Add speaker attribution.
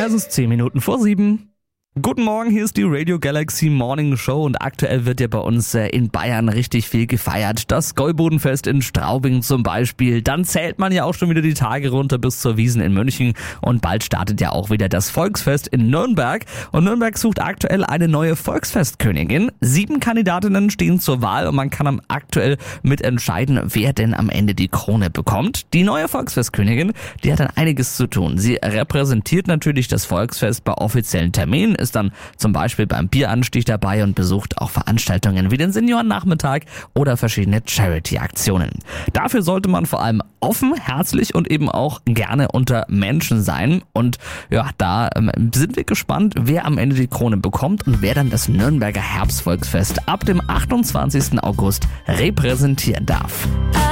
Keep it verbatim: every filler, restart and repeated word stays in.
Speaker 1: Es ist zehn Minuten vor sieben. Guten Morgen, hier ist die Radio Galaxy Morning Show und aktuell wird ja bei uns in Bayern richtig viel gefeiert. Das Gäubodenfest in Straubing zum Beispiel. Dann zählt man ja auch schon wieder die Tage runter bis zur Wiesn in München und bald startet ja auch wieder das Volksfest in Nürnberg. Und Nürnberg sucht aktuell eine neue Volksfestkönigin. Sieben Kandidatinnen stehen zur Wahl und man kann aktuell mitentscheiden, wer denn am Ende die Krone bekommt. Die neue Volksfestkönigin, die hat dann einiges zu tun. Sie repräsentiert natürlich das Volksfest bei offiziellen Terminen, ist dann zum Beispiel beim Bieranstich dabei und besucht auch Veranstaltungen wie den Seniorennachmittag oder verschiedene Charity-Aktionen. Dafür sollte man vor allem offen, herzlich und eben auch gerne unter Menschen sein. Und ja, da ähm, sind wir gespannt, wer am Ende die Krone bekommt und wer dann das Nürnberger Herbstvolksfest ab dem achtundzwanzigsten August repräsentieren darf.